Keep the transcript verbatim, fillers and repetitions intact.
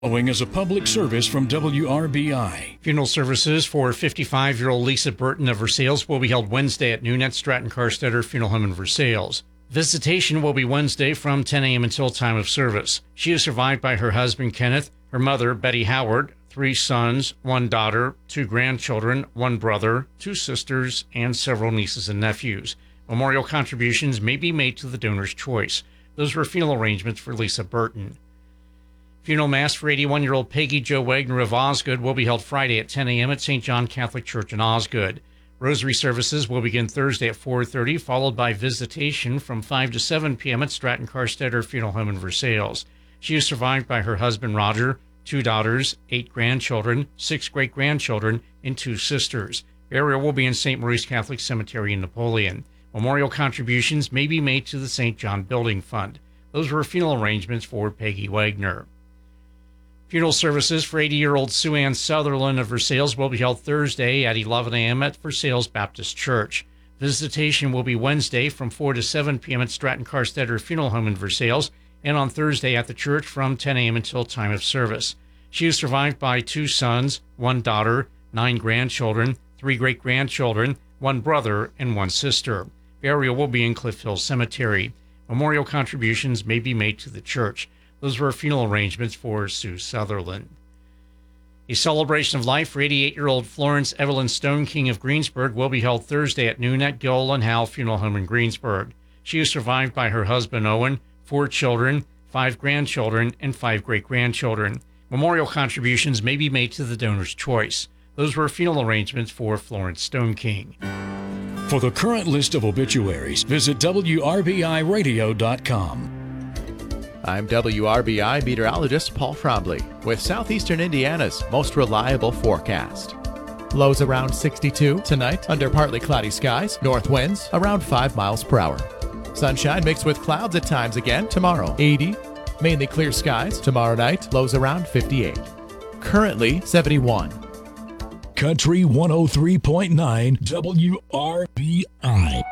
Following is a public service from W R B I. Funeral services for fifty-five-year-old Lisa Burton of Versailles will be held Wednesday at noon at Stratton Carstetter Funeral Home in Versailles. Visitation will be Wednesday from ten a.m. until time of service. She is survived by her husband, Kenneth, her mother, Betty Howard, three sons, one daughter, two grandchildren, one brother, two sisters, and several nieces and nephews. Memorial contributions may be made to the donor's choice. Those were funeral arrangements for Lisa Burton. Funeral Mass for eighty-one-year-old Peggy Jo Wagner of Osgood will be held Friday at ten a.m. at Saint John Catholic Church in Osgood. Rosary services will begin Thursday at four thirty, followed by visitation from five to seven p.m. at Stratton Carstetter Funeral Home in Versailles. She is survived by her husband Roger, two daughters, eight grandchildren, six great-grandchildren, and two sisters. Burial will be in Saint Maurice Catholic Cemetery in Napoleon. Memorial contributions may be made to the Saint John Building Fund. Those were funeral arrangements for Peggy Wagner. Funeral services for eighty-year-old Sue Ann Sutherland of Versailles will be held Thursday at eleven a.m. at Versailles Baptist Church. Visitation will be Wednesday from four to seven p.m. at Stratton Carstetter Funeral Home in Versailles, and on Thursday at the church from ten a.m. until time of service. She is survived by two sons, one daughter, nine grandchildren, three great-grandchildren, one brother, and one sister. Burial will be in Cliff Hill Cemetery. Memorial contributions may be made to the church. Those were funeral arrangements for Sue Sutherland. A celebration of life for eighty-eight-year-old Florence Evelyn Stone King of Greensburg will be held Thursday at noon at Gill and Howell Funeral Home in Greensburg. She is survived by her husband Owen, four children, five grandchildren, and five great-grandchildren. Memorial contributions may be made to the donor's choice. Those were funeral arrangements for Florence Stone King. For the current list of obituaries, visit W R B I radio dot com. I'm W R B I meteorologist Paul Frombly with Southeastern Indiana's most reliable forecast. Lows around sixty-two tonight under partly cloudy skies, north winds around five miles per hour. Sunshine mixed with clouds at times again tomorrow, eighty. Mainly clear skies tomorrow night, lows around fifty-eight. Currently seventy-one. Country one oh three point nine W R B I.